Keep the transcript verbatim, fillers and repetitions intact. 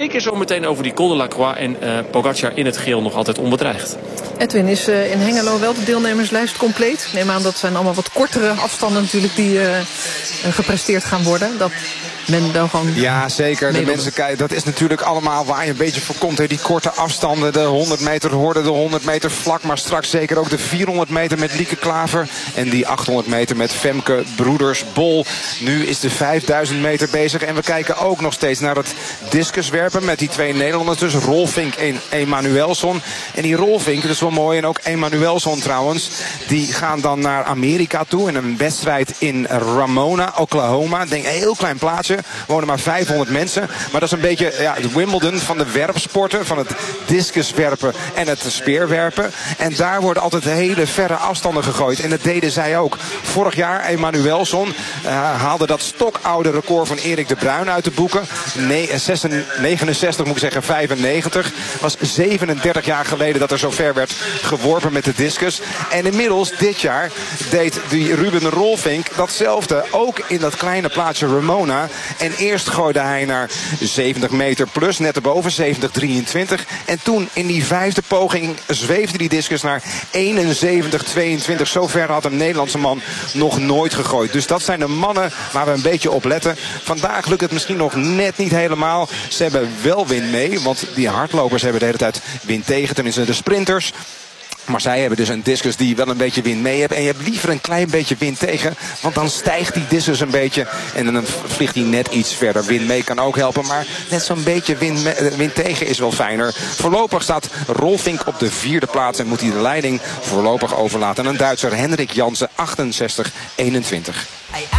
zeker zo meteen over die Col de la Croix. En uh, Pogacar in het geel nog altijd onbedreigd. Edwin, is uh, in Hengelo wel de deelnemerslijst compleet? Ik neem aan dat zijn allemaal wat kortere afstanden natuurlijk die uh, gepresteerd gaan worden. Dat men wel gewoon... Ja, zeker. De mensen kijken, dat is natuurlijk allemaal waar je een beetje voor komt. Hè. Die korte afstanden, de honderd meter horde, de honderd meter vlak. Maar straks zeker ook de vierhonderd meter met Lieke Klaver. En die achthonderd meter met Femke Broeders-Bol. Nu is de vijfduizend meter bezig. En we kijken ook nog steeds naar het discuswerpen met die twee Nederlanders. Dus Rolfink en Emanuelsson. En die Rolfink, dat is wel mooi. En ook Emanuelsson trouwens. Die gaan dan naar Amerika toe. In een wedstrijd in Ramona, Oklahoma. Ik denk een heel klein plaatsje. Wonen maar vijfhonderd mensen. Maar dat is een beetje ja, het Wimbledon van de werpsporten. Van het discuswerpen en het speerwerpen. En daar worden altijd hele verre afstanden gegooid. En dat deden zij ook. Vorig jaar Emanuelsson uh, haalde dat stokoude record van Erik de Bruin uit de boeken. Nee, negenenzestig moet ik zeggen, vijfennegentig. Was zevenendertig jaar geleden dat er zo ver werd geworpen met de discus. En inmiddels dit jaar deed die Ruben Rolfink datzelfde. Ook in dat kleine plaatsje Ramona. En eerst gooide hij naar zeventig meter plus, net erboven, zeventig drieëntwintig. En toen in die vijfde poging zweefde die discus naar eenenzeventig tweeëntwintig. Zo ver had een Nederlandse man nog nooit gegooid. Dus dat zijn de mannen waar we een beetje op letten. Vandaag lukt het misschien nog net niet helemaal. Ze hebben wel wind mee, want die hardlopers hebben de hele tijd wind tegen. Tenminste de sprinters. Maar zij hebben dus een discus die wel een beetje wind mee heeft. En je hebt liever een klein beetje wind tegen. Want dan stijgt die discus een beetje. En dan vliegt hij net iets verder. Wind mee kan ook helpen. Maar net zo'n beetje wind, me- wind tegen is wel fijner. Voorlopig staat Rolfink op de vierde plaats. En moet hij de leiding voorlopig overlaten aan een Duitser, Henrik Jansen, achtenzestig eenentwintig.